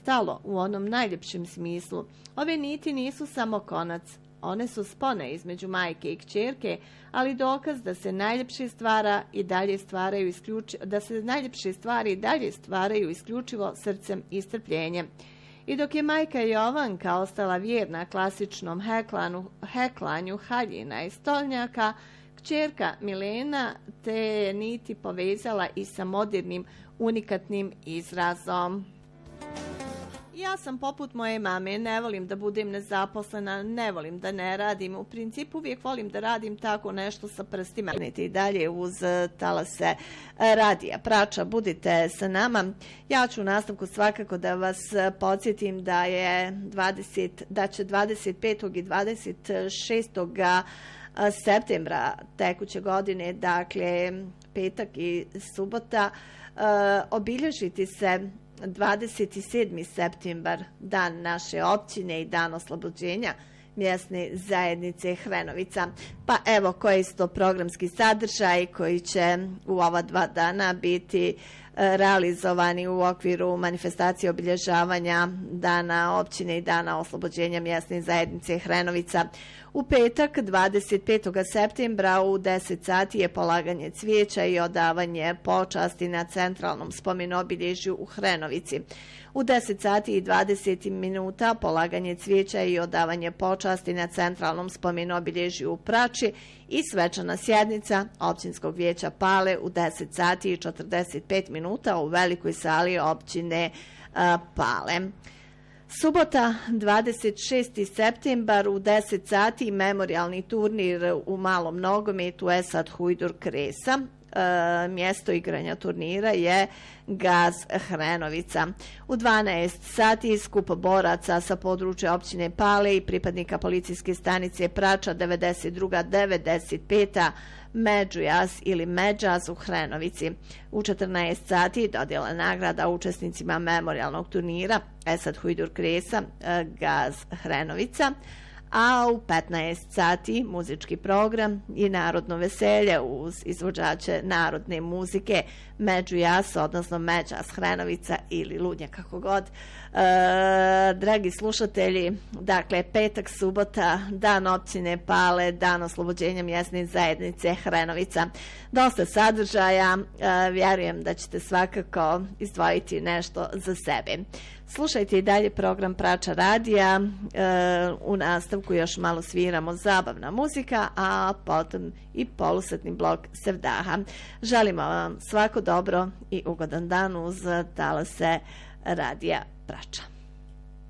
stalo u onom najljepšem smislu. Ove niti nisu samo konac, one su spone između majke i kćerke, ali dokaz da se najljepše stvari i dalje stvaraju isključivo srcem i strpljenjem. I dok je majka Jovanka ostala vjerna klasičnom heklanju haljina i stolnjaka, kćerka Milena te niti povezala i sa modernim unikatnim izrazom. Ja sam poput moje mame, ne volim da budem nezaposlena, ne volim da ne radim. U principu uvijek volim da radim tako nešto sa prstima. I dalje uz talase radija Prača, budite sa nama. Ja ću u nastavku svakako da vas podsjetim da će 25. i 26. septembra tekuće godine, dakle petak i subota, obilježiti se 27. septembar, dan naše općine i dan oslobođenja mjesne zajednice Hrenovica. Pa evo koji su to programski sadržaj koji će u ova 2 dana biti realizovani u okviru manifestacije obilježavanja dana općine i dana oslobođenja mjesne zajednice Hrenovica. U petak 25. septembra u 10 sati je polaganje cvijeća i odavanje počasti na centralnom spomenobilježju u Hrenovici. U 10 sati i 20 minuta polaganje cvijeća i odavanje počasti na centralnom spomenobilježju u Prači i svečana sjednica općinskog vijeća Pale u 10 sati i 45 minuta u velikoj sali općine Pale. Subota 26. septembar u 10 sati memorijalni turnir u malom nogometu Esad Hujdur Kresa. Mjesto igranja turnira je Gaz Hrenovica. U 12 sati skup boraca sa područja općine Pale i pripadnika policijske stanice Prača 92. 95. Međujas ili Međaz u Hrenovici. U 14 sati dodjela nagrada učesnicima memorijalnog turnira Esad Hujdur Kresa, Gaz Hrenovica. A u 15 sati muzički program i narodno veselje uz izvođače narodne muzike Međujas, odnosno Međas Hrenovica ili Ludnja, kako god. Dragi slušatelji, dakle petak, subota, dan općine Pale, dan oslobođenja mjesne zajednice Hrenovica. Dosta sadržaja, vjerujem da ćete svakako izdvojiti nešto za sebe. Slušajte i dalje program Prača radija, u nastavku još malo sviramo zabavna muzika, a potom i polusatni blok Sevdaha. Želimo vam svako dobro i ugodan dan uz talase radija Prača.